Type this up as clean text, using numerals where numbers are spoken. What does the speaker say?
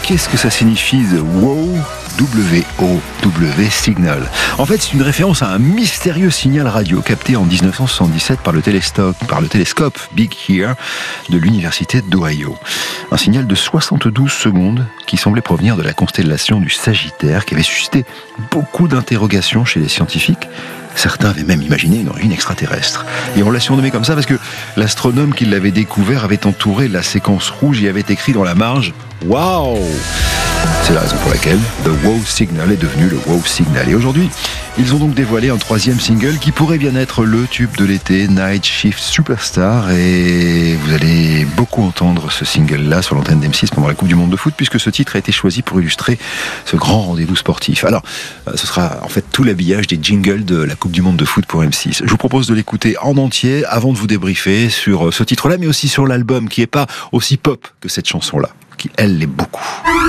qu'est-ce que ça signifie The WOW, W-O-W Signal? En fait, c'est une référence à un mystérieux signal radio capté en 1977 par le télescope Big Ear de l'université d'Ohio. Un signal de 72 secondes qui semblait provenir de la constellation du Sagittaire, qui avait suscité beaucoup d'interrogations chez les scientifiques. Certains avaient même imaginé une origine extraterrestre. Et on l'a surnommé comme ça parce que l'astronome qui l'avait découvert avait entouré la séquence rouge et avait écrit dans la marge « Waouh !» C'est la raison pour laquelle The Wow Signal est devenu le Wow Signal. Et aujourd'hui, ils ont donc dévoilé un 3e single qui pourrait bien être le tube de l'été, Night Shift Superstar. Et vous allez beaucoup entendre ce single-là sur l'antenne d'M6 pendant la Coupe du Monde de foot, puisque ce titre a été choisi pour illustrer ce grand rendez-vous sportif. Alors, ce sera en fait tout l'habillage des jingles de la Coupe du Monde de foot pour M6. Je vous propose de l'écouter en entier avant de vous débriefer sur ce titre-là, mais aussi sur l'album qui n'est pas aussi pop que cette chanson-là, qui elle l'est beaucoup.